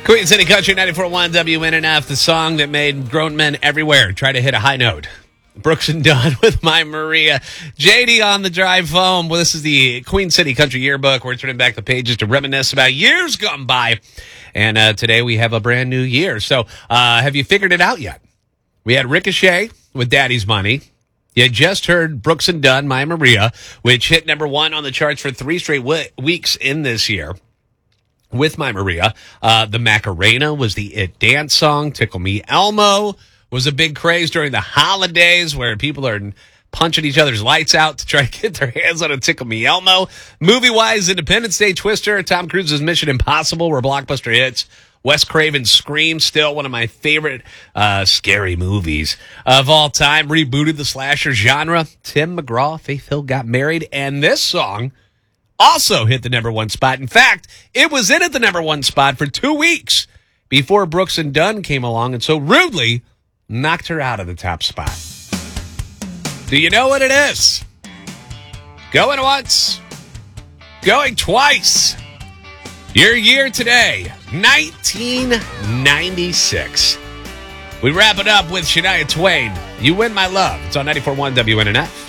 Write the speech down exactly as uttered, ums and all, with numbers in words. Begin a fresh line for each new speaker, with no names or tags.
Queen City Country ninety-four point one W N N F, the song that made grown men everywhere try to hit a high note. Brooks and Dunn with My Maria. J D on the drive home. Well, this is the Queen City Country Yearbook. We're turning back the pages to reminisce about years gone by. And uh, today we have a brand new year. So uh, have you figured it out yet? We had Ricochet with Daddy's Money. You just heard Brooks and Dunn, My Maria, which hit number one on the charts for three straight w- weeks in this year. With My Maria, uh, the Macarena was the It Dance song. Tickle Me Elmo was a big craze during the holidays where people are punching each other's lights out to try to get their hands on a Tickle Me Elmo. Movie-wise, Independence Day, Twister, Tom Cruise's Mission Impossible were blockbuster hits. Wes Craven's Scream, still one of my favorite uh, scary movies of all time. Rebooted the slasher genre. Tim McGraw, Faith Hill Got Married, and this song also hit the number one spot. In fact, it was in at the number one spot for two weeks before Brooks and Dunn came along and so rudely knocked her out of the top spot. Do you know what it is? Going once, going twice. Your year today, nineteen ninety-six. We wrap it up with Shania Twain. You Win My Love. It's on ninety-four point one W N N F.